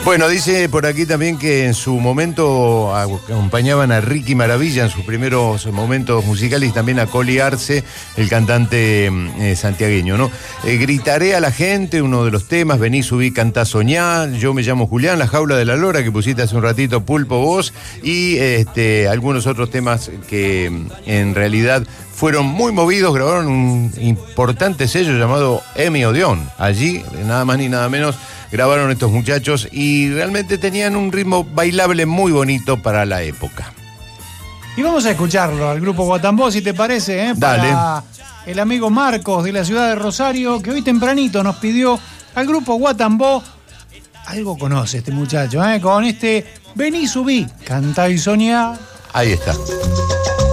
Bueno, dice por aquí también que en su momento acompañaban a Ricky Maravilla en sus primeros momentos musicales y también a Coli Arce, el cantante santiagueño, ¿no? Gritaré a la gente, uno de los temas, vení, subí, cantá, soñá, yo me llamo Julián, La Jaula de la Lora, que pusiste hace un ratito, Pulpo, vos, y algunos otros temas que en realidad fueron muy movidos, grabaron un importante sello llamado Emi Odeón. Allí, nada más ni nada menos, grabaron estos muchachos y realmente tenían un ritmo bailable muy bonito para la época. Y vamos a escucharlo al grupo Guatambó, si te parece, Dale. Para el amigo Marcos de la ciudad de Rosario, que hoy tempranito nos pidió al grupo Guatambó. Algo conoce este muchacho, con este Vení, subí, cantá y soñá. Ahí está.